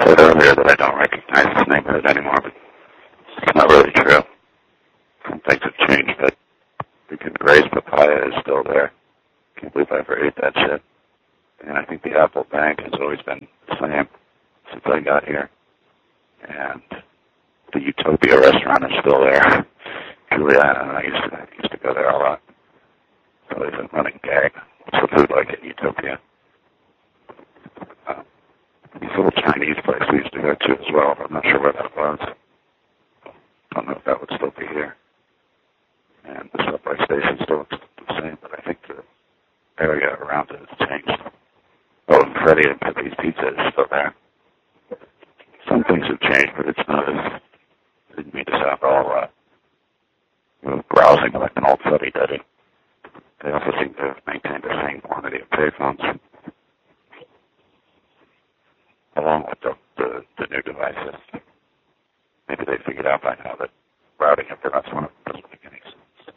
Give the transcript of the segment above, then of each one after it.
said earlier that I don't recognize this neighborhood anymore, but it's not really true. Some things have changed, but freaking Gray's Papaya is still there. Can't believe I ever ate that shit. And I think the Apple Bank has always been the same since I got here. And the Utopia restaurant is still there. Juliana and I used to go there a lot. It's always a running gag. What's the food like at Utopia? These little Chinese place we used to go to as well, but I'm not sure where that was. I don't know if that would still be here. And the subway station still looks the same, but I think the area around it has changed. Oh, and Freddie and Pepe's Pizza is still there. Some things have changed, but it's not as, I didn't mean to sound all browsing like an old fuddy-duddy. They also seem to have maintained the same quantity of payphones, along with the new devices. Maybe they figured out by now that routing implements one of them doesn't make any sense.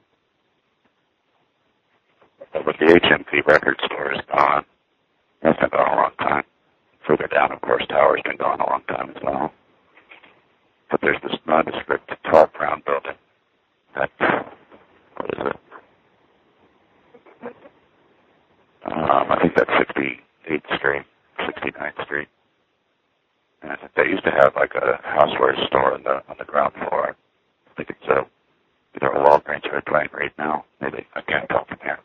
But the HMV record store is gone. That's been gone a long time. Further down, of course, Tower's been gone a long time as well. But there's this nondescript tall brown building. That's, what is it? I think that's 68th Street, 69th Street. And I think they used to have like a housewares store on the ground floor. I think it's either a Walgreens or a Dwayne Reed now. Maybe, I can't tell from here.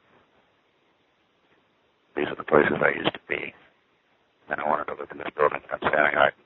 These are the places I used to be. And I wanted to look in this building. I'm standing